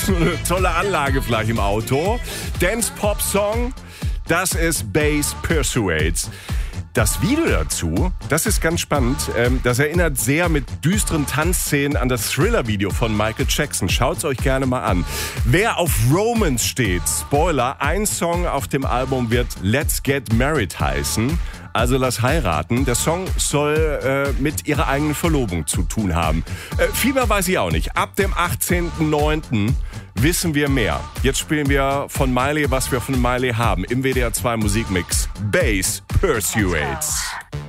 So eine tolle Anlage vielleicht im Auto. Dance-Pop-Song, das ist Bass Persuades. Das Video dazu, das ist ganz spannend. Das erinnert sehr mit düsteren Tanzszenen an das Thriller-Video von Michael Jackson. Schaut's euch gerne mal an. Wer auf Romance steht, Spoiler, ein Song auf dem Album wird Let's Get Married heißen. Also lass heiraten. Der Song soll mit ihrer eigenen Verlobung zu tun haben. Viel mehr weiß ich auch nicht. Ab dem 18.09. wissen wir mehr. Jetzt spielen wir von Miley, was wir von Miley haben. Im WDR 2 Musikmix. Bass Persuades.